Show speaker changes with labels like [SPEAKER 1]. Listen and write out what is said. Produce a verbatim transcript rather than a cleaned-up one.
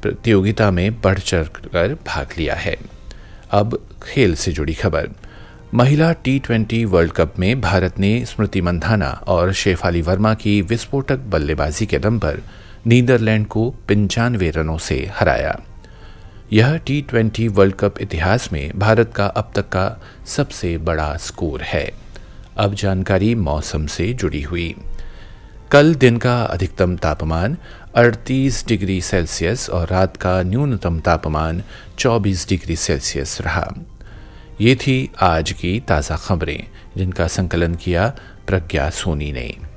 [SPEAKER 1] प्रतियोगिता में बढ़ चढ़ कर भाग लिया है। अब खेल से जुड़ी खबर। महिला टी ट्वेंटी वर्ल्ड कप में भारत ने स्मृति मंधाना और शेफाली वर्मा की विस्फोटक बल्लेबाजी के दम पर नीदरलैंड को पंचानवे रनों से हराया। यह टी ट्वेंटी वर्ल्ड कप इतिहास में भारत का अब तक का सबसे बड़ा स्कोर है। अब जानकारी मौसम से जुड़ी हुई। कल दिन का अधिकतम तापमान अड़तीस डिग्री सेल्सियस और रात का न्यूनतम तापमान चौबीस डिग्री सेल्सियस रहा। ये थी आज की ताज़ा खबरें, जिनका संकलन किया प्रज्ञा सोनी ने।